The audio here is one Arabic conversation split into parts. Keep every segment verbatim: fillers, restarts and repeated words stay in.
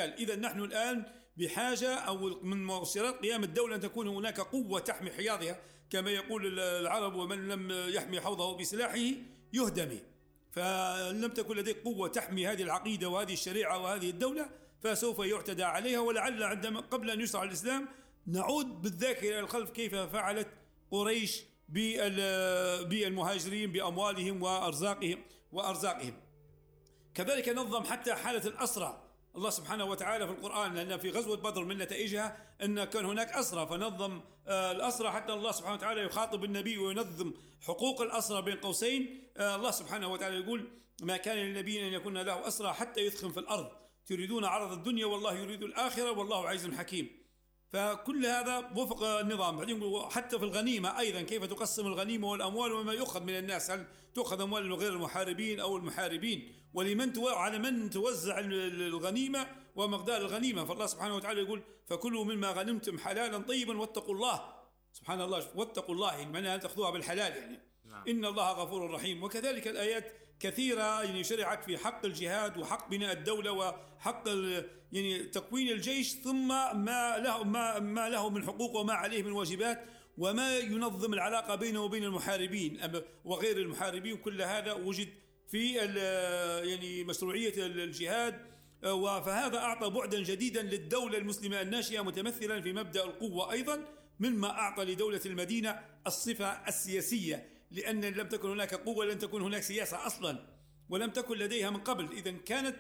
القتال. إذا نحن الآن بحاجة أو من مؤشرات قيام الدولة أن تكون هناك قوة تحمي حياضها، كما يقول العرب: ومن لم يحمي حوضه بسلاحه يهدم. فإن لم تكن لديك قوة تحمي هذه العقيدة وهذه الشريعة وهذه الدولة فسوف يعتدى عليها. ولعل عندما قبل أن يشرع الإسلام نعود بالذاكرة إلى الخلف كيف فعلت قريش بالمهاجرين بأموالهم وأرزاقهم وأرزاقهم. كذلك نظم حتى حالة الأسرى الله سبحانه وتعالى في القرآن، لأن في غزوة بدر من نتائجها أن كان هناك أسرى، فنظم الأسرى حتى الله سبحانه وتعالى يخاطب النبي وينظم حقوق الأسرى بين قوسين. الله سبحانه وتعالى يقول: ما كان للنبي أن يكون له أسرى حتى يثخن في الأرض تريدون عرض الدنيا والله يريد الآخرة والله عزيز حكيم. فكل هذا وفق النظام. بعدين حتى في الغنيمة أيضا كيف تقسم الغنيمة والأموال وما يؤخذ من الناس، هل تؤخذ أموال غير المحاربين أو المحاربين، ولمن على من توزع الغنيمة ومقدار الغنيمة. فالله سبحانه وتعالى يقول: فكلوا مما غنمتم حلالا طيبا واتقوا الله. سبحان الله، واتقوا الله يعني معناها تأخذوها بالحلال يعني. نعم. إن الله غفور رحيم. وكذلك الآيات كثيرة يعني شرعت في حق الجهاد وحق بناء الدولة وحق يعني تكوين الجيش، ثم ما له ما ما له من حقوق وما عليه من واجبات، وما ينظم العلاقة بينه وبين المحاربين وغير المحاربين. كل هذا وجد في يعني مشروعية الجهاد. فهذا أعطى بعدا جديدا للدولة المسلمة الناشئة متمثلا في مبدأ القوة أيضا، مما أعطى لدولة المدينة الصفة السياسية، لأن لم تكن هناك قوة لن تكون هناك سياسة أصلا، ولم تكن لديها من قبل. إذا كانت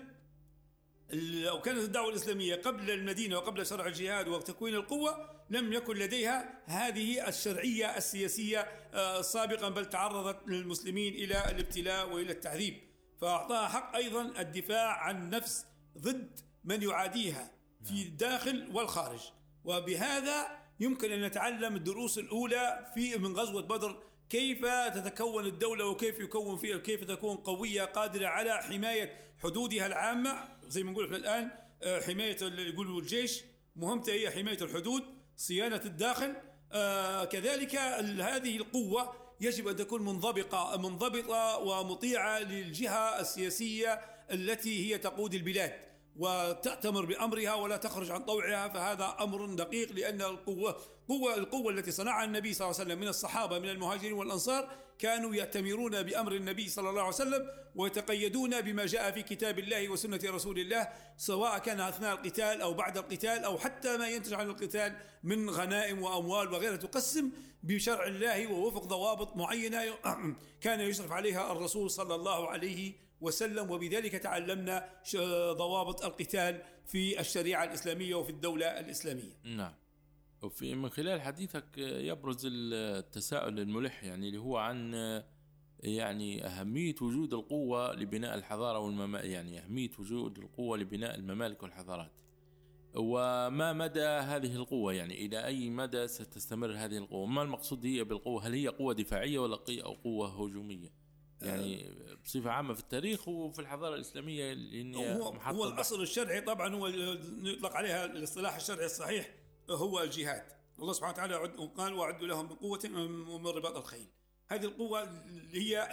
أو كانت الدعوة الإسلامية قبل المدينة وقبل شرع الجهاد وتكوين القوة لم يكن لديها هذه الشرعية السياسية سابقا، بل تعرضت للمسلمين إلى الابتلاء وإلى التعذيب. فأعطاها حق أيضا الدفاع عن النفس ضد من يعاديها في الداخل والخارج. وبهذا يمكن أن نتعلم الدروس الأولى في من غزوة بدر، كيف تتكون الدولة وكيف يكون فيها، كيف تكون قوية قادرة على حماية حدودها العامة. زي ما نقول الآن حماية اللي يقولوا الجيش مهمته هي حماية الحدود، صيانة الداخل. آه كذلك هذه القوة يجب أن تكون منضبطة منضبطة ومطيعة للجهة السياسية التي هي تقود البلاد وتأتمر بأمرها ولا تخرج عن طوعها. فهذا أمر دقيق، لأن القوة قوة القوة التي صنعها النبي صلى الله عليه وسلم من الصحابة من المهاجرين والأنصار كانوا يأتمرون بأمر النبي صلى الله عليه وسلم ويتقيدون بما جاء في كتاب الله وسنة رسول الله، سواء كان أثناء القتال أو بعد القتال أو حتى ما ينتج عن القتال من غنائم وأموال وغيرها، تقسم بشرع الله ووفق ضوابط معينة كان يشرف عليها الرسول صلى الله عليه وسلم. وبذلك تعلمنا ضوابط القتال في الشريعة الإسلامية وفي الدولة الإسلامية. نعم. وفي من خلال حديثك يبرز التساؤل الملح يعني اللي هو عن يعني أهمية وجود القوة لبناء الحضارة والممالك، يعني أهمية وجود القوة لبناء الممالك والحضارات، وما مدى هذه القوة، يعني إلى أي مدى ستستمر هذه القوة؟ ما المقصود هي بالقوة؟ هل هي قوة دفاعية ولا أو قوة هجومية؟ يعني بصفة عامة في التاريخ وفي الحضارة الإسلامية اللي هو, هو الأصل الشرعي طبعا هو يطلق عليها الاصطلاح الشرعي الصحيح هو الجهاد. الله سبحانه وتعالى قال: وأعدوا لهم من قوة ومن رباط الخيل. هذه القوة اللي هي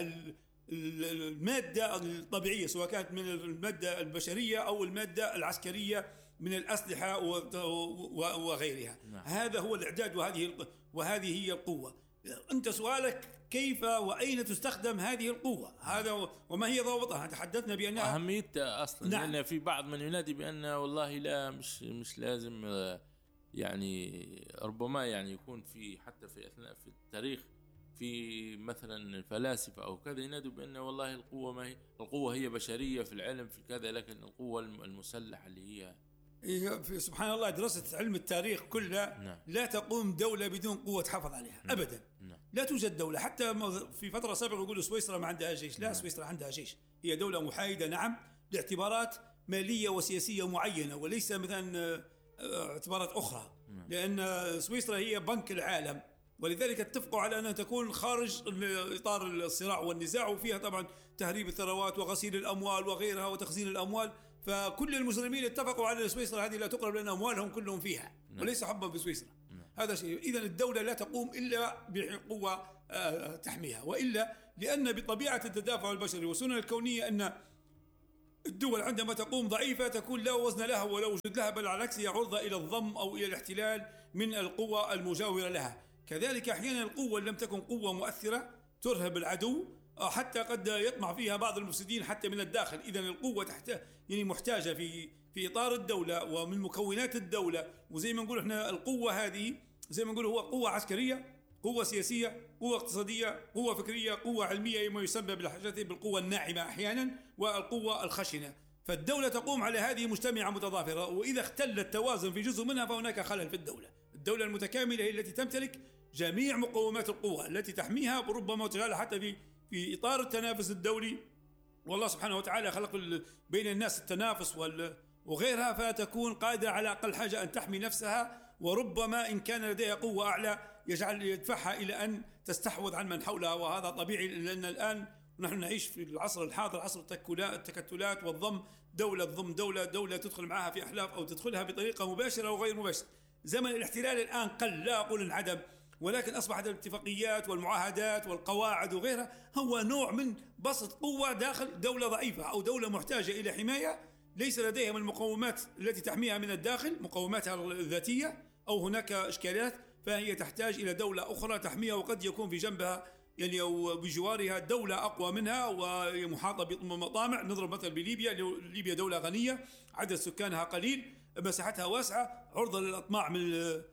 المادة الطبيعية، سواء كانت من المادة البشرية أو المادة العسكرية من الأسلحة وغيرها. نعم. هذا هو الإعداد، وهذه وهذه هي القوة. أنت سؤالك كيف وأين تستخدم هذه القوة، هذا وما هي ضوابطها. تحدثنا بأنها أهميتها أصلا. نعم. لأن في بعض من ينادي بأن والله لا مش مش لازم، يعني ربما يعني يكون في حتى في أثناء في التاريخ في مثلا الفلاسفة أو كذا ينادوا بأن والله القوة ما هي القوة هي بشرية في العلم في كذا، لكن القوة المسلحة اللي هي في سبحان الله دراسة علم التاريخ كلها. نعم. لا تقوم دولة بدون قوة تحافظ عليها. نعم. أبدا. نعم. لا توجد دولة، حتى في فترة سابقة يقولوا سويسرا ما عندها جيش. لا. نعم. سويسرا عندها جيش، هي دولة محايدة نعم لاعتبارات مالية وسياسية معينة وليس مثلا اعتبارات أخرى. نعم. لأن سويسرا هي بنك العالم، ولذلك اتفقوا على أنها تكون خارج إطار الصراع والنزاع، وفيها طبعا تهريب الثروات وغسيل الأموال وغيرها وتخزين الأموال. فكل المسلمين اتفقوا على سويسرا هذه لا تقرب لأن أموالهم كلهم فيها. نعم. وليس حبا في سويسرا. نعم. هذا شيء. إذن الدولة لا تقوم إلا بقوة تحميها، وإلا لأن بطبيعة التدافع البشري والسنن الكونية أن الدول عندما تقوم ضعيفة تكون لا وزن لها ولا وجود لها، بل على العكس هي عرضة إلى الضم أو إلى الاحتلال من القوى المجاورة لها. كذلك أحيانا القوة لم تكن قوة مؤثرة ترهب العدو، حتى قد يطمع فيها بعض المفسدين حتى من الداخل. إذا القوة تحت يعني محتاجة في في إطار الدولة ومن مكونات الدولة. وزي ما نقول إحنا القوة هذه زي ما نقول هو قوة عسكرية، قوة سياسية، قوة اقتصادية، قوة فكرية، قوة علمية، ما يسمى بالحاجات بالقوة الناعمة أحيانا، والقوة الخشنة. فالدولة تقوم على هذه مجتمعة متضافرة، وإذا اختل التوازن في جزء منها فهناك خلل في الدولة. الدولة المتكاملة هي التي تمتلك جميع مقومات القوة التي تحميها، وربما تجعلها حتى في في إطار التنافس الدولي. والله سبحانه وتعالى خلق بين الناس التنافس وغيرها، فتكون قادرة على أقل حاجة أن تحمي نفسها، وربما إن كان لديها قوة أعلى يجعل يدفعها إلى أن تستحوذ عن من حولها. وهذا طبيعي، لأن الآن نحن نعيش في العصر الحاضر عصر التكتلات والضم، دولة تضم دولة، دولة تدخل معها في أحلاف أو تدخلها بطريقة مباشرة أو غير مباشرة. زمن الاحتلال الآن قل، لا أقول انعدم، ولكن أصبحت الاتفاقيات والمعاهدات والقواعد وغيرها هو نوع من بسط قوة داخل دولة ضعيفة أو دولة محتاجة إلى حماية ليس لديها من المقومات التي تحميها من الداخل، مقوماتها الذاتية، أو هناك إشكالات، فهي تحتاج إلى دولة أخرى تحميها، وقد يكون في جنبها يعني أو بجوارها دولة أقوى منها ومحاطة بمطامع. نضرب مثل بليبيا، ليبيا دولة غنية عدد سكانها قليل، مساحتها واسعة، عرضة للأطماع من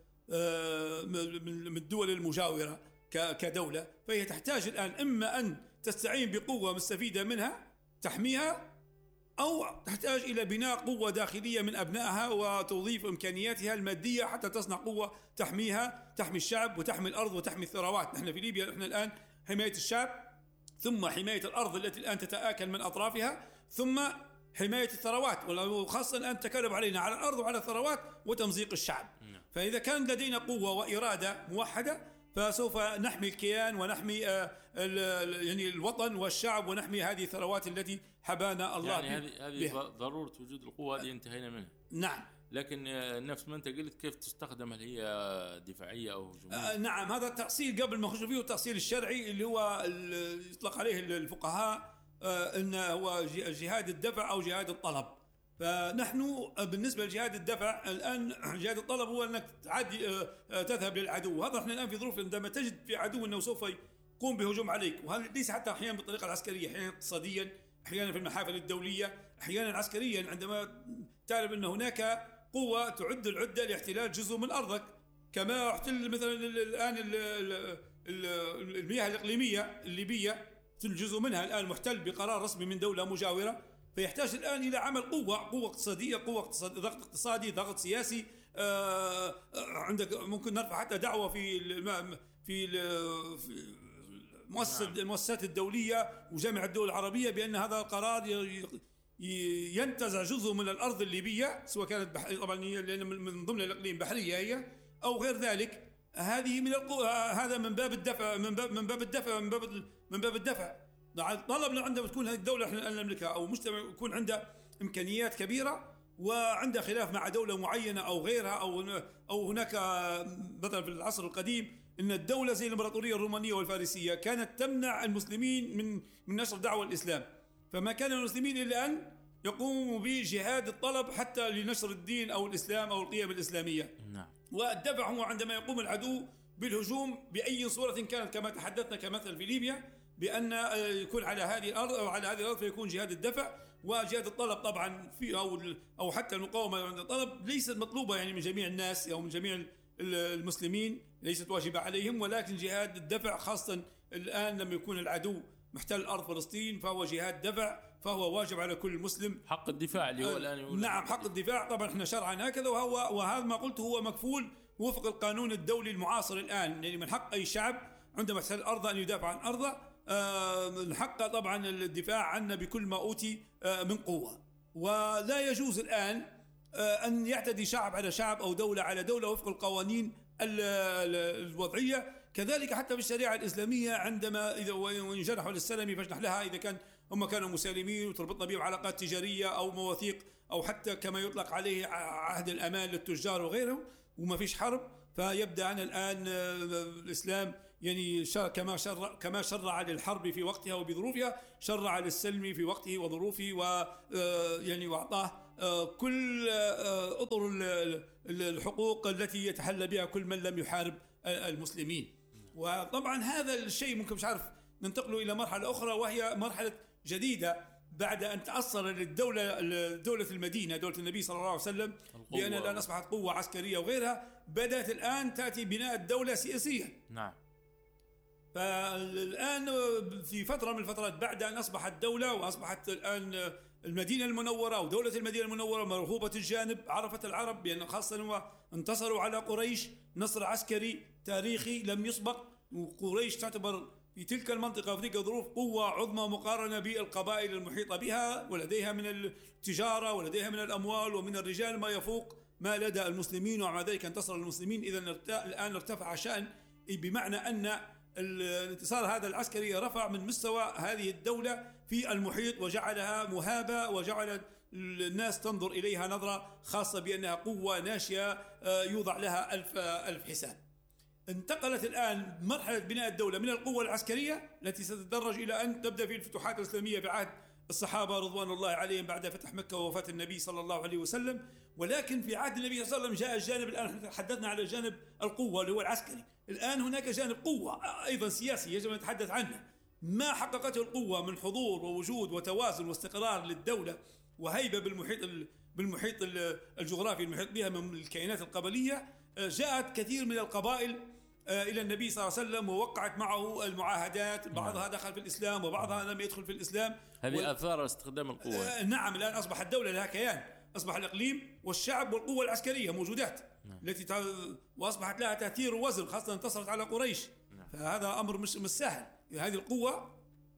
من الدول المجاورة كدولة. فهي تحتاج الآن إما أن تستعين بقوة مستفيدة منها تحميها، أو تحتاج إلى بناء قوة داخلية من أبنائها وتوظيف إمكانياتها المادية حتى تصنع قوة تحميها، تحمي الشعب وتحمي الأرض وتحمي الثروات. نحن في ليبيا نحن الآن حماية الشعب، ثم حماية الأرض التي الآن تتآكل من أطرافها، ثم حماية الثروات، وخاصة الآن تكلم علينا على الأرض وعلى الثروات وتمزيق الشعب. فإذا كان لدينا قوة وإرادة موحدة فسوف نحمي الكيان ونحمي يعني الوطن والشعب، ونحمي هذه الثروات التي حبانا الله يعني هذه هذه ضرورة وجود القوة هذه انتهينا منها. نعم. لكن نفس ما أنت قلت كيف تستخدم، هل هي دفاعية أو هجومية؟ آه نعم، هذا التأصيل قبل ما نخش فيه التأصيل الشرعي اللي هو يطلق عليه الفقهاء آه إنه هو جهاد الدفع أو جهاد الطلب. فنحن بالنسبة لجهاد الدفع الآن جهاد الطلب هو أنك تعدي آه تذهب للعدو. هذا احنا الآن في ظروف عندما تجد في عدو أنه سوف يقوم بهجوم عليك، وهذا ليس حتى أحيانا بالطريقة العسكرية، أحيانا اقتصاديا، أحيانا في المحافل الدولية، أحيانا عسكريا، عندما تعرف أن هناك قوة تعد العدة لاحتلال جزء من أرضك، كما احتل مثلا الآن المياه الإقليمية الليبية جزء منها الآن محتل بقرار رسمي من دولة مجاورة. فيحتاج الآن إلى عمل قوة قوة اقتصادية، قوة اقتصاد، ضغط اقتصادي، ضغط سياسي. آه عندك ممكن نرفع حتى دعوة في في في المؤسسات الدولية وجامعة الدول العربية بأن هذا القرار ينتزع جزء من الأرض الليبية، سواء كانت بحرية طبعا من ضمن الإقليم بحرية هي أو غير ذلك. هذه من القوة، هذا من باب الدفع، من باب من باب الدفع من باب من باب الدفع. طلبنا عندما تكون هذه الدولة احنا نملكها أو مجتمع يكون عنده إمكانيات كبيرة وعنده خلاف مع دولة معينة أو غيرها، أو أو هناك مثلا في العصر القديم إن الدولة زي الإمبراطورية الرومانية والفارسية كانت تمنع المسلمين من من نشر دعوة الإسلام، فما كان المسلمين إلا أن يقوموا بجهاد الطلب حتى لنشر الدين أو الإسلام أو القيم الإسلامية. نعم. والدفع هو عندما يقوم العدو بالهجوم بأي صورة كانت، كما تحدثنا كمثل في ليبيا بأن يكون على هذه الأرض أو على هذه الأرض فيكون جهاد الدفع. وجهاد الطلب طبعا في أو أو حتى المقاومة عند الطلب ليست مطلوبة يعني من جميع الناس أو من جميع المسلمين، ليست واجبة عليهم، ولكن جهاد الدفع خاصة الآن لما يكون العدو محتل أرض فلسطين فهو جهاد دفع، فهو واجب على كل مسلم. حق الدفاع اللي هو الآن يقول. نعم، حق الدفاع طبعا احنا شرعا هكذا، وهو وهذا ما قلت هو مكفول وفق القانون الدولي المعاصر الآن. يعني من حق أي شعب عندما يحتل أرضه أن يدافع عن أرضه، من حقه طبعا الدفاع عنه بكل ما أوتي من قوة. ولا يجوز الآن أن يعتدي شعب على شعب أو دولة على دولة وفق القوانين الوضعية. كذلك حتى في الشريعة الإسلامية عندما إذا وإن جنحوا للسلم فاجنح لها، إذا كان هم كانوا مسالمين وتربطنا بهم علاقات تجارية أو مواثيق أو حتى كما يطلق عليه عهد الأمان للتجار وغيرهم وما فيش حرب، فيبدأ أن الآن الإسلام يعني كما شرع كما شرع للحرب في وقتها وبظروفها شرع للسلم في وقته وظروفه، و يعني واعطاه كل اطر الحقوق التي يتحلى بها كل من لم يحارب المسلمين. وطبعا هذا الشيء ممكن مش عارف ننتقل الى مرحله اخرى، وهي مرحله جديده بعد ان تاثر للدوله دوله المدينه دوله النبي صلى الله عليه وسلم بان الان اصبحت قوه عسكريه وغيرها، بدات الان تاتي بناء الدوله سياسيا. نعم. فالآن في فترة من الفترات بعد أن أصبحت دولة وأصبحت الآن المدينة المنورة أو دولة المدينة المنورة مرغوبة الجانب، عرفت العرب بأن خاصة انتصروا على قريش نصر عسكري تاريخي لم يسبق، وقريش تعتبر في تلك المنطقة وفي تلك الظروف قوة عظمى مقارنة بالقبائل المحيطة بها، ولديها من التجارة ولديها من الأموال ومن الرجال ما يفوق ما لدى المسلمين، ومع ذلك انتصر المسلمين. إذا الآن ارتفع شأن، بمعنى أن الانتصار هذا العسكري رفع من مستوى هذه الدولة في المحيط وجعلها مهابة، وجعل الناس تنظر إليها نظرة خاصة بأنها قوة ناشئة يوضع لها ألف, ألف حساب. انتقلت الآن مرحلة بناء الدولة من القوة العسكرية التي ستتدرج إلى أن تبدأ في الفتوحات الإسلامية بعهد الصحابة رضوان الله عليهم بعد فتح مكة ووفاة النبي صلى الله عليه وسلم. ولكن في عهد النبي صلى الله عليه وسلم جاء الجانب، الآن حدثنا على جانب القوة اللي هو العسكري، الآن هناك جانب قوة أيضا سياسي يجب أن نتحدث عنه. ما حققته القوة من حضور ووجود وتوازن واستقرار للدولة وهيبة بالمحيط بالمحيط الجغرافي المحيط بها من الكائنات القبلية، جاءت كثير من القبائل إلى النبي صلى الله عليه وسلم ووقعت معه المعاهدات، بعضها دخل في الإسلام وبعضها لم يدخل في الإسلام. هذه و... آثار استخدام القوة. نعم. الآن أصبح الدولة لها كيان، أصبح الإقليم والشعب والقوة العسكرية موجودات. نعم. التي ت... وأصبحت لها تأثير ووزن، خاصة انتصرت على قريش. نعم. فهذا أمر مش مش سهل. هذه القوة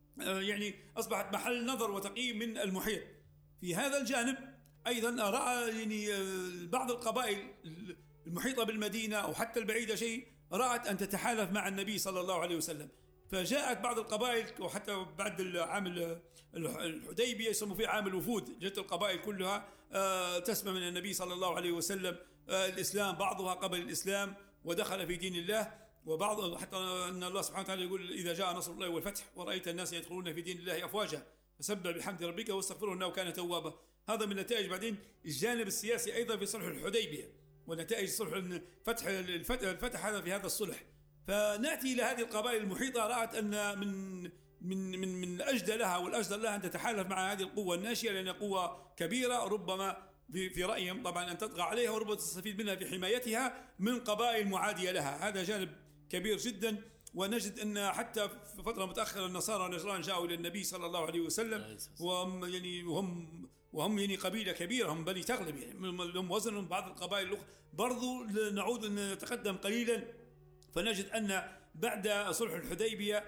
يعني أصبحت محل نظر وتقييم من المحيط. في هذا الجانب أيضا رأى يعني بعض القبائل المحيطة بالمدينة أو حتى البعيدة شيء رأت أن تتحالف مع النبي صلى الله عليه وسلم، فجاءت بعض القبائل وحتى بعد العام الحديبية يسموا فيه عام الوفود، جاءت القبائل كلها تسمع من النبي صلى الله عليه وسلم الإسلام، بعضها قبل الإسلام ودخل في دين الله، وبعض حتى أن الله سبحانه وتعالى يقول إذا جاء نصر الله والفتح ورأيت الناس يدخلون في دين الله أفواجا فسبح بحمد ربك واستغفره إنه كان توابا. هذا من نتائج بعدين الجانب السياسي أيضا في صلح الحديبية ونتائج صلح الفتح الفتح هذا في هذا الصلح. فنأتي إلى هذه القبائل المحيطة رأت أن من من من من أجدى لها والأجدر لها أن تتحالف مع هذه القوة الناشئة، لأنها قوة كبيرة ربما في رأيهم طبعا أن تطغى عليها وربما تستفيد منها في حمايتها من قبائل معادية لها. هذا جانب كبير جدا. ونجد أن حتى في فترة متأخرة النصارى والنجران جاءوا إلى النبي صلى الله عليه وسلم وهم يعني وهم وهم يعني قبيلة كبيرة، هم بني تغلب يعني لهم وزن من بعض القبائل الأخرى. برضو نعود أن نتقدم قليلا فنجد أن بعد صلح الحديبية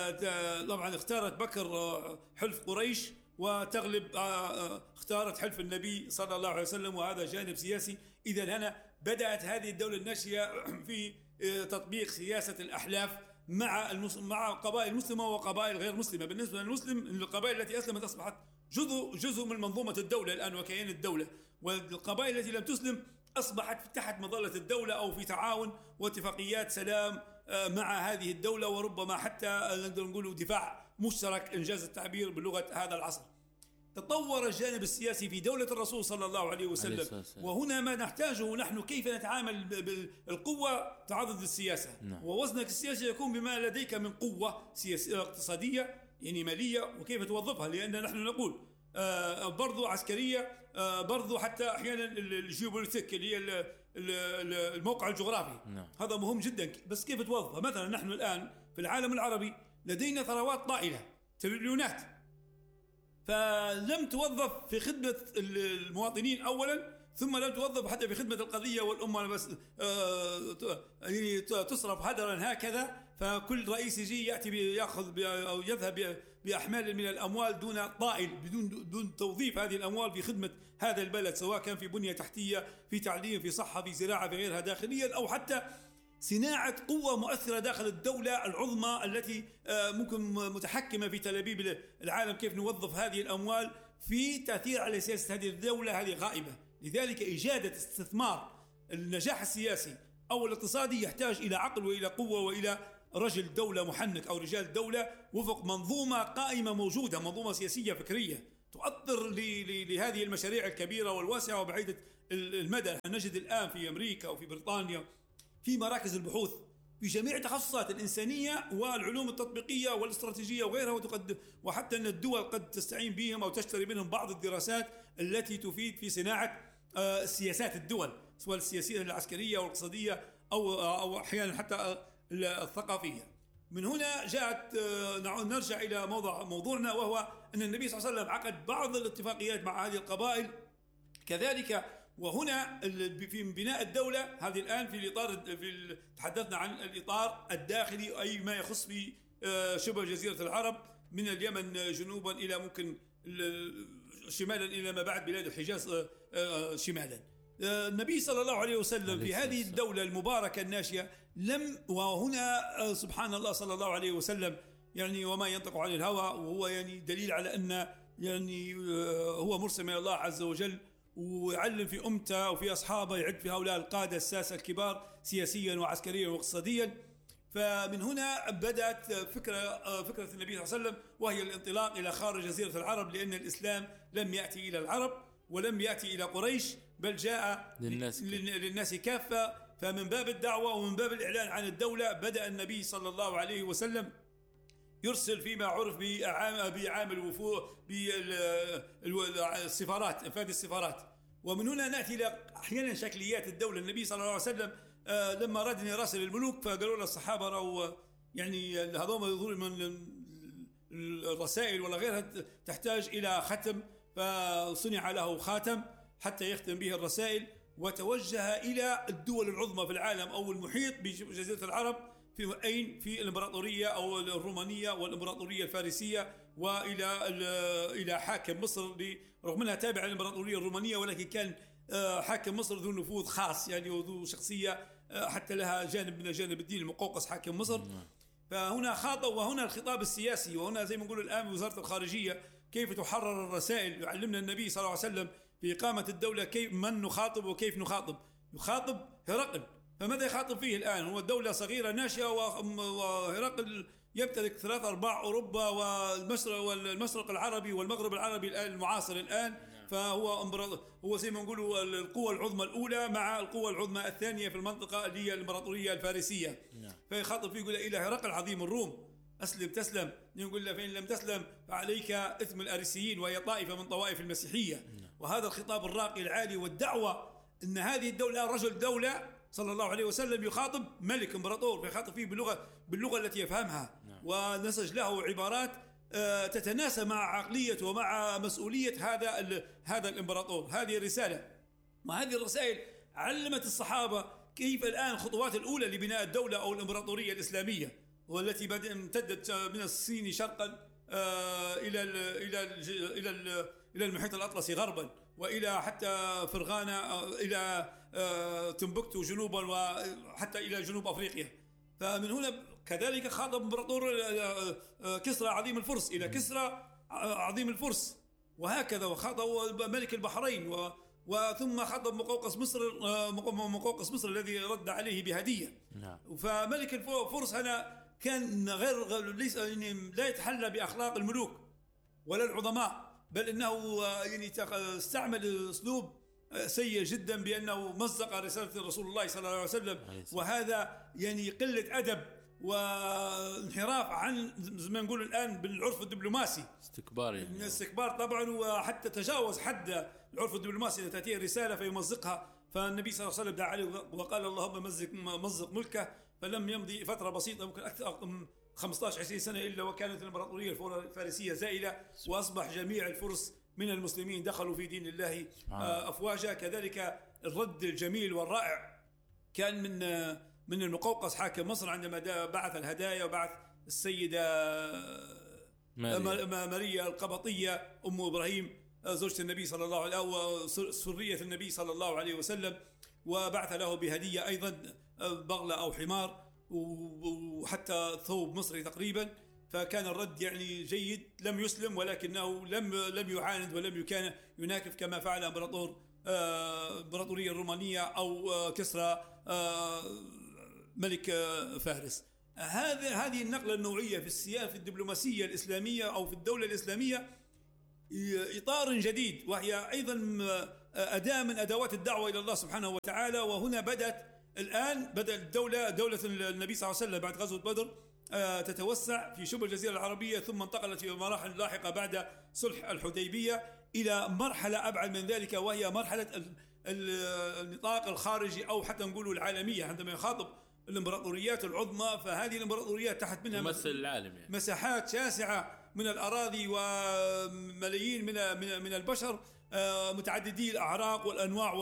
طبعا اختارت بكر حلف قريش وتغلب اختارت حلف النبي صلى الله عليه وسلم، وهذا جانب سياسي. إذا هنا بدأت هذه الدولة الناشئة في تطبيق سياسة الأحلاف مع مع قبائل مسلمة وقبائل غير مسلمة. بالنسبة للمسلم القبائل التي أسلمت أصبحت جزء جزء من منظومة الدولة الآن وكيان الدولة، والقبائل التي لم تسلم أصبحت تحت مظلة الدولة أو في تعاون واتفاقيات سلام مع هذه الدولة، وربما حتى نقدر نقول دفاع مشترك إنجاز التعبير بلغة هذا العصر. تطور الجانب السياسي في دولة الرسول صلى الله عليه وسلم، وهنا ما نحتاجه نحن كيف نتعامل بالقوة تعضد السياسة. نعم. ووزنك السياسي يكون بما لديك من قوة سياسية اقتصادية يعني مالية وكيف توظفها، لأن نحن نقول آه برضو عسكرية آه برضو حتى أحيانا الجيوبوليتيك اللي هي الموقع الجغرافي. نعم. هذا مهم جدا، بس كيف توظفها. مثلا نحن الآن في العالم العربي لدينا ثروات طائلة تريليونات، فلم توظف في خدمة المواطنين أولا، ثم لم توظف حتى في خدمة القضية والأمة بس يعني تصرف هدرا هكذا. فكل رئيس يجي يأتي يأخذ أو يذهب بأحمال من الأموال دون طائل، بدون دون توظيف هذه الأموال في خدمة هذا البلد، سواء كان في بنية تحتية، في تعليم، في صحة، في زراعة، في غيرها داخليا، أو حتى صناعة قوة مؤثرة داخل الدولة العظمى التي ممكن متحكمة في تلابيب العالم. كيف نوظف هذه الأموال في تأثير على سياسة هذه الدولة، هذه غائبة. لذلك إجادة استثمار النجاح السياسي أو الاقتصادي يحتاج إلى عقل وإلى قوة وإلى رجل دولة محنك أو رجال دولة وفق منظومة قائمة موجودة، منظومة سياسية فكرية تؤطر لهذه المشاريع الكبيرة والواسعة وبعيدة المدى. نجد الآن في أمريكا وفي بريطانيا في مراكز البحوث في جميع تخصصات الإنسانية والعلوم التطبيقية والاستراتيجية وغيرها، وتقد وحتى أن الدول قد تستعين بهم أو تشتري منهم بعض الدراسات التي تفيد في صناعة سياسات الدول، سواء السياسية العسكرية والاقتصادية أو أو أحيانا حتى الثقافية. من هنا جاءت نرجع إلى موضوع موضوعنا، وهو أن النبي صلى الله عليه وسلم عقد بعض الاتفاقيات مع هذه القبائل كذلك. وهنا في بناء الدولة هذه الآن في الإطار في تحدثنا عن الإطار الداخلي، أي ما يخص في شبه جزيرة العرب من اليمن جنوبا إلى ممكن شمالا إلى ما بعد بلاد الحجاز شمالا. النبي صلى الله عليه وسلم في هذه الدولة المباركة الناشئة لم، وهنا سبحان الله صلى الله عليه وسلم يعني وما ينطق عن الهوى، وهو يعني دليل على أن يعني هو مرسل من الله عز وجل، ويعلم في أمته وفي أصحابه، يعد في هؤلاء القادة الساسة الكبار سياسيا وعسكريا واقتصاديا. فمن هنا بدأت فكرة فكرة النبي صلى الله عليه وسلم، وهي الانطلاق إلى خارج جزيرة العرب، لأن الإسلام لم يأتي إلى العرب ولم يأتي إلى قريش، بل جاء للناس, للناس كافة. فمن باب الدعوة ومن باب الإعلان عن الدولة بدأ النبي صلى الله عليه وسلم يرسل فيما عرف بعام الوفود بالسفارات، انفاذ السفارات. ومن هنا نأتي إلى أحيانا شكليات الدولة. النبي صلى الله عليه وسلم لما أراد أن يراسل الملوك فقالوا له الصحابة رأوا يعني هذوما يظهر من الرسائل ولا غيرها تحتاج إلى ختم، فصنع له خاتم حتى يختم به الرسائل، وتوجه إلى الدول العظمى في العالم أو المحيط بجزيرة العرب، في أين في الإمبراطورية أو الرومانية والإمبراطورية الفارسية، وإلى إلى حاكم مصر، رغم أنها تابعة للإمبراطورية الرومانية ولكن كان حاكم مصر ذو نفوذ خاص يعني وذو شخصية حتى لها جانب من جانب الدين، المقوقس حاكم مصر. فهنا خاطب، وهنا الخطاب السياسي، وهنا زي ما نقول الآن وزارة الخارجية كيف تحرر الرسائل. يعلمنا النبي صلى الله عليه وسلم في إقامة الدولة كيف من نخاطب وكيف نخاطب. يخاطب هرقل، فماذا يخاطب فيه الآن؟ هو دولة صغيرة ناشئة، وهرقل يمتلك ثلاث أرباع أوروبا والمشرق والمشرق العربي والمغرب العربي الآن المعاصر الآن. فهو هو زي ما نقولوا القوة العظمى الأولى مع القوة العظمى الثانية في المنطقة اللي هي الإمبراطورية الفارسية. فيخاطب فيه يقول إلى هرقل عظيم الروم أسلم تسلم، يقول له فإن لم تسلم فعليك إثم الأريسيين، وهي طائفة من طوائف المسيحية. وهذا الخطاب الراقي العالي والدعوة أن هذه الدولة رجل دولة صلى الله عليه وسلم يخاطب ملك امبراطور، فيخاطب فيه باللغة باللغة التي يفهمها، ونسج له عبارات تتناسب مع عقليته ومع مسؤولية هذا هذا الامبراطور. هذه الرسالة وهذه الرسائل علمت الصحابة كيف الآن الخطوات الأولى لبناء الدولة أو الإمبراطورية الإسلامية، والتي امتدت من الصين شرقا إلى إلى إلى إلى المحيط الأطلسي غربا، وإلى حتى فرغانة، إلى تمبكتو جنوبا، وحتى إلى جنوب أفريقيا. فمن هنا كذلك خاطب امبراطور كسرى عظيم الفرس إلى كسرى عظيم الفرس، وهكذا. وخاطب ملك البحرين، وثم خاطب مقوقس مصر مقوقس مصر الذي رد عليه بهدية. فملك الفرس هنا كان غير ليس يعني لا يتحلى بأخلاق الملوك ولا العظماء، بل إنه يعني استعمل أسلوب سيء جدا بأنه مزق رسالة رسول الله صلى الله عليه وسلم، وهذا يعني قلة أدب وانحراف عن زي ما نقول الآن بالعرف الدبلوماسي، استكبار يعني استكبار طبعا، وحتى تجاوز حد العرف الدبلوماسي. إذا تأتيه رسالة فيمزقها، فالنبي صلى الله عليه وسلم دعا عليه وقال اللهم مزق مزق ملكه. فلم يمضي فترة بسيطة ممكن أكثر من خمسة عشر عشرين سنة إلا وكانت الإمبراطورية الفارسية زائلة، وأصبح جميع الفرس من المسلمين دخلوا في دين الله أفواجا. كذلك الرد الجميل والرائع كان من من المقوقس حاكم مصر عندما بعث الهدايا، وبعث السيدة ماريا, ماريا القبطية أم إبراهيم زوجة النبي صلى الله عليه وسلم، سرية النبي صلى الله عليه وسلم، وبعث له بهدية أيضا بغلة أو حمار وحتى ثوب مصري تقريبا. فكان الرد يعني جيد، لم يسلم ولكنه لم لم يعاند ولم يكان يناكف كما فعل امبراطور امبراطورية الرومانية أو كسرى ملك فارس. هذه هذه النقلة النوعية في السياسة في الدبلوماسية الإسلامية أو في الدولة الإسلامية إطار جديد، وهي أيضا أداة من أدوات الدعوة إلى الله سبحانه وتعالى. وهنا بدأت الآن بدأت الدولة دولة النبي صلى الله عليه وسلم بعد غزوة بدر تتوسع في شبه الجزيرة العربية، ثم انتقلت في مراحل لاحقة بعد صلح الحديبية إلى مرحلة أبعد من ذلك، وهي مرحلة النطاق الخارجي أو حتى نقول العالمية. عندما يخاطب الامبراطوريات العظمى، فهذه الامبراطوريات تحت منها تمثل العالم يعني. مساحات شاسعة من الأراضي وملايين من من البشر متعددي الأعراق والأنواع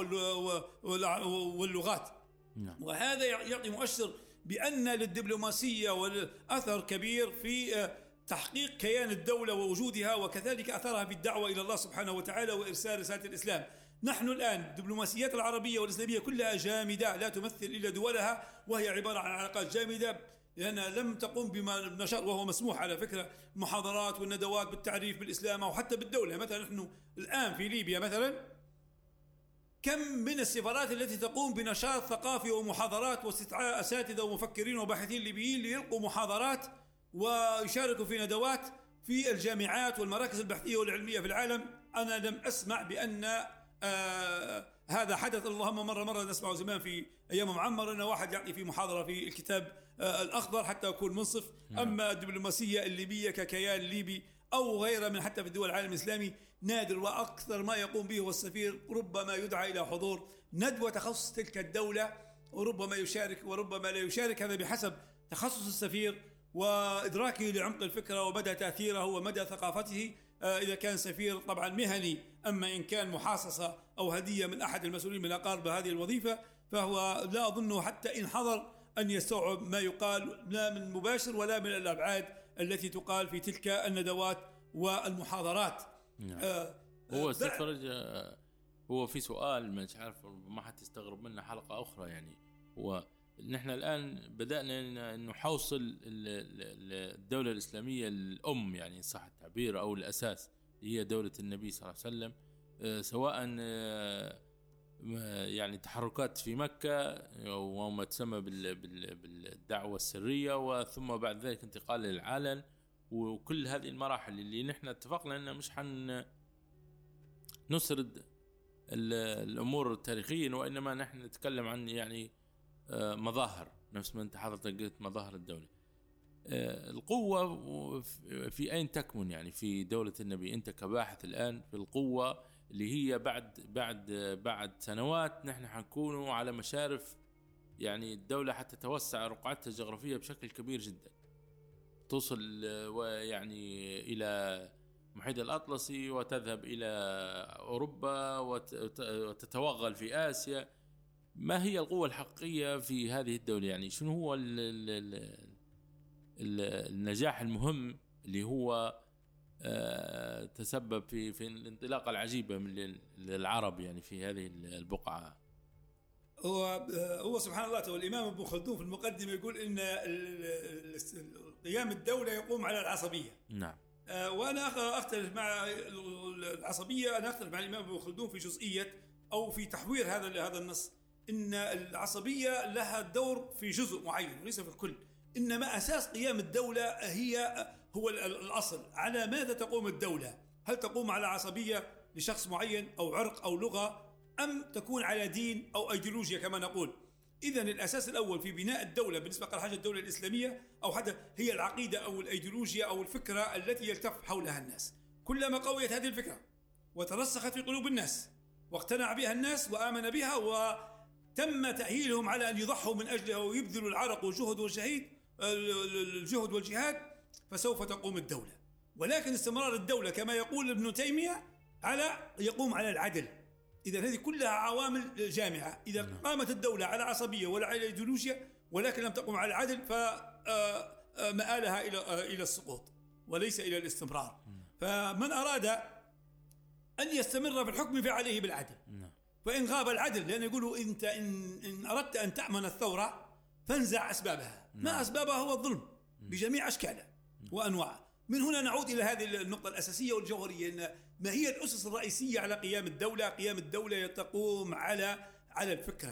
واللغات. وهذا يعطي مؤشر بأن للدبلوماسية والأثر كبير في تحقيق كيان الدولة ووجودها، وكذلك أثرها في الدعوة إلى الله سبحانه وتعالى وإرسال رسالة الإسلام. نحن الآن الدبلوماسيات العربية والإسلامية كلها جامدة لا تمثل إلا دولها، وهي عبارة عن علاقات جامدة لأنها لم تقوم بما نشاط، وهو مسموح على فكرة المحاضرات والندوات بالتعريف بالإسلام أو حتى بالدولة. مثلا نحن الآن في ليبيا مثلا كم من السفارات التي تقوم بنشاط ثقافي ومحاضرات واستدعاء أساتذة ومفكرين وباحثين ليبيين ليلقوا محاضرات ويشاركوا في ندوات في الجامعات والمراكز البحثية والعلمية في العالم. أنا لم أسمع بأن آه هذا حدث. اللهم مرة مرة نسمع زمان في أيام معمر أن واحد يعطي في محاضرة في الكتاب آه الأخضر حتى يكون منصف. أما الدبلوماسية الليبية ككيان ليبي أو غيره من حتى في دول العالم الإسلامي نادر، وأكثر ما يقوم به هو السفير ربما يدعى إلى حضور ندوة تخص تلك الدولة، وربما يشارك وربما لا يشارك، هذا بحسب تخصص السفير وإدراكه لعمق الفكرة ومدى تأثيره ومدى ثقافته إذا كان سفير طبعا مهني. أما إن كان محاصصة أو هدية من أحد المسؤولين من أقارب هذه الوظيفة فهو لا أظنه حتى إن حضر أن يستوعب ما يقال لا من مباشر ولا من الأبعاد التي تقال في تلك الندوات والمحاضرات. نعم. آه هو استفرج آه هو في سؤال مش عارف ما حتستغرب منه حلقة أخرى يعني. هو نحن الآن بدأنا نحوصل الدولة الإسلامية الأم يعني صح التعبير أو الأساس هي دولة النبي صلى الله عليه وسلم، آه سواء آه يعني تحركات في مكة وما تسمى بالدعوة السرية وثم بعد ذلك انتقال للعلن، وكل هذه المراحل اللي نحن اتفقنا أن مش حن نسرد الأمور التاريخية وإنما نحن نتكلم عن يعني مظاهر نفس ما انت حضرتك قلت مظاهر الدولة. القوة في أين تكمن يعني في دولة النبي؟ أنت كباحث الآن في القوة اللي هي بعد بعد بعد سنوات نحن حنكونوا على مشارف يعني الدولة حتى توسع رقعتها الجغرافية بشكل كبير جدا، توصل ويعني إلى المحيط الأطلسي وتذهب إلى أوروبا وتتوغل في آسيا. ما هي القوة الحقيقية في هذه الدولة؟ يعني شنو هو ال ال ال النجاح المهم اللي هو آه تسبب في في الانطلاقة العجيبة من العرب يعني في هذه البقعة؟ هو هو سبحان الله. تو الإمام ابن خلدون في المقدمة يقول إن قيام الدولة يقوم على العصبية. نعم. آه وأنا أختلف مع العصبية، أنا أختلف مع الإمام ابن خلدون في جزئية أو في تحوير هذا هذا النص، إن العصبية لها دور في جزء معين وليس في الكل، إنما أساس قيام الدولة هي هو الأصل. على ماذا تقوم الدولة؟ هل تقوم على عصبية لشخص معين أو عرق أو لغة، أم تكون على دين أو أيديولوجيا كما نقول؟ إذن الأساس الأول في بناء الدولة بالنسبة لحاجة الدولة الإسلامية أو حتى هي العقيدة أو الأيديولوجيا أو الفكرة التي يلتف حولها الناس. كلما قويت هذه الفكرة وترسخت في قلوب الناس واقتنع بها الناس وآمن بها وتم تأهيلهم على أن يضحوا من أجلها ويبذلوا العرق والجهد والشهيد الجهد والجهاد، فسوف تقوم الدولة. ولكن استمرار الدولة كما يقول ابن تيمية على يقوم على العدل. إذا هذه كلها عوامل جامعة. إذا قامت الدولة على عصبية ولا على أيديولوجيا ولكن لم تقم على العدل فمآلها إلى إلى السقوط وليس إلى الاستمرار. فمن أراد أن يستمر في الحكم فعليه بالعدل، فإن غاب العدل، لأن يقولوا أنت إن, إن أردت أن تأمن الثورة فانزع أسبابها. ما أسبابها؟ هو الظلم بجميع أشكاله وأنواعه. من هنا نعود إلى هذه النقطة الأساسية والجوهرية، أن ما هي الأسس الرئيسية على قيام الدولة؟ قيام الدولة تقوم على على الفكرة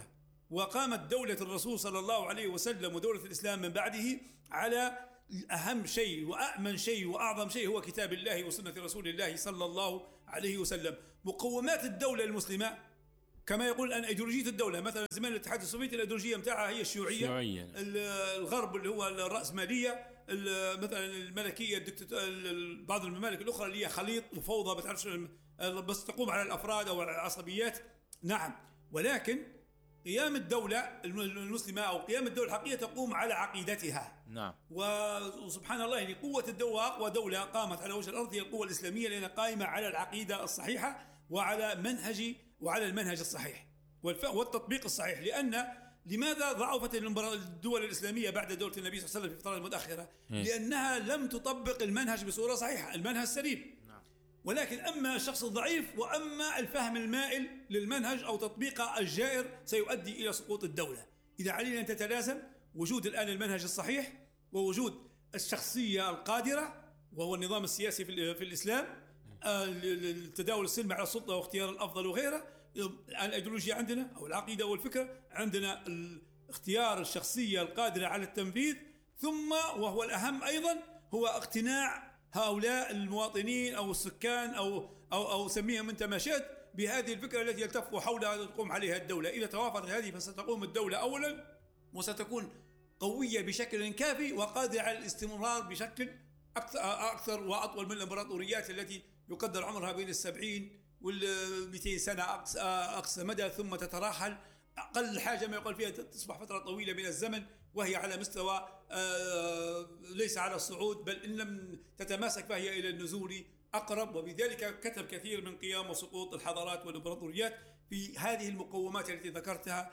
وقامت دولة الرسول صلى الله عليه وسلم ودولة الإسلام من بعده على أهم شيء وأأمن شيء وأعظم شيء هو كتاب الله وسنة رسول الله صلى الله عليه وسلم. مقومات الدولة المسلمة كما يقول الآن أيديولوجية الدولة، مثلا زمان الاتحاد السوفيتي الأيديولوجية متاعها هي الشيوعية، شيوعية. الغرب اللي هو الرأسمالية، مثلا الملكية، بعض الممالك الأخرى اللي هي خليط وفوضى بتعرفش بس تقوم على الأفراد أو على العصبيات. نعم، ولكن قيام الدولة المسلمة أو قيام الدولة الحقيقية تقوم على عقيدتها. نعم. وسبحان الله يعني قوة الدولة، أقوى دولة قامت على وجه الأرض هي القوة الإسلامية، لأنها قائمة على العقيدة الصحيحة وعلى منهج وعلى المنهج الصحيح والتطبيق الصحيح. لأن لماذا ضعفت الدول الإسلامية بعد دولة النبي صلى الله عليه وسلم في الفترة المتأخرة؟ لأنها لم تطبق المنهج بصورة صحيحة، المنهج السليم. ولكن أما الشخص الضعيف وأما الفهم المائل للمنهج أو تطبيقه الجائر سيؤدي إلى سقوط الدولة. إذا علينا أن تتلازم وجود الآن المنهج الصحيح ووجود الشخصية القادرة وهو النظام السياسي في الإسلام، التداول السلمي على السلطة واختيار الأفضل وغيره. الأيديولوجيا عندنا أو العقيدة والفكرة عندنا، اختيار الشخصية القادرة على التنفيذ، ثم وهو الأهم أيضا هو اقتناع هؤلاء المواطنين أو السكان أو أو أو سميهم أنت ما شئت بهذه الفكرة التي يلتف حولها تقوم عليها الدولة. إذا توافرت هذه فستقوم الدولة أولا وستكون قوية بشكل كافي وقادرة على الاستمرار بشكل أكثر وأطول من الإمبراطوريات التي يقدر عمرها بين السبعين والمئتين سنة أقصى مدى، ثم تتراحل. أقل حاجة ما يقال فيها تصبح فترة طويلة من الزمن وهي على مستوى ليس على الصعود، بل إن لم تتماسك فهي إلى النزول أقرب. وبذلك كتب كثير من قيام وسقوط الحضارات والإمبراطوريات في هذه المقومات التي ذكرتها: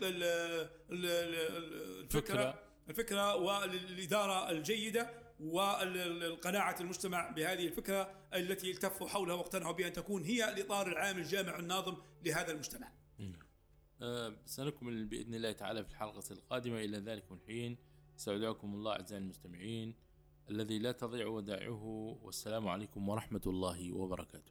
الفكرة الفكرة والإدارة الجيدة والقناعة المجتمع بهذه الفكرة التي التفوا حولها واقتنعوا بأن تكون هي الإطار العام الجامع الناظم لهذا المجتمع. أه سنكمل بإذن الله تعالى في الحلقة القادمة. إلى ذلك الحين استودعكم الله أعزائي المستمعين الذي لا تضيع ودائعه، والسلام عليكم ورحمة الله وبركاته.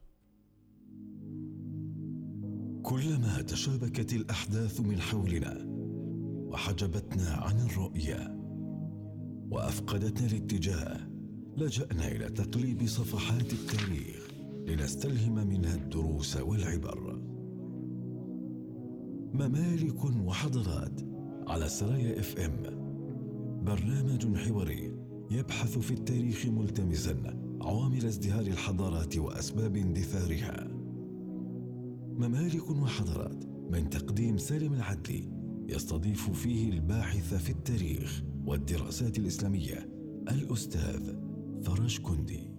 كلما تشابكت الأحداث من حولنا وحجبتنا عن الرؤية وأفقدتنا الاتجاه، لجأنا إلى تقليب صفحات التاريخ لنستلهم منها الدروس والعبر. ممالك وحضارات على سرايا اف ام، برنامج حواري يبحث في التاريخ ملتمسا عوامل ازدهار الحضارات وأسباب اندثارها. ممالك وحضارات من تقديم سالم العدلي، يستضيف فيه الباحث في التاريخ والدراسات الإسلامية الأستاذ فرج كندي.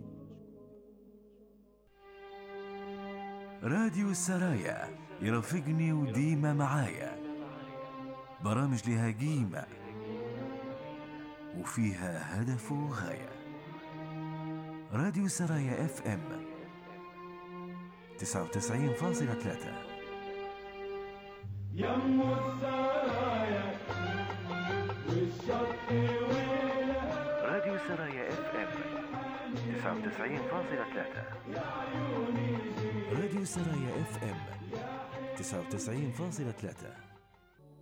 راديو السرايا يرافقني وديما معايا، برامج لها قيمة وفيها هدف وغاية. راديو السرايا اف ام تسعة وتسعين فاصلة ثلاثة. يم السرايا والشط ويلها. راديو السرايا اف ام تسعة وتسعين فاصلة ثلاثة. راديو السرايا اف ام تسعة وتسعين فاصلة ثلاثة.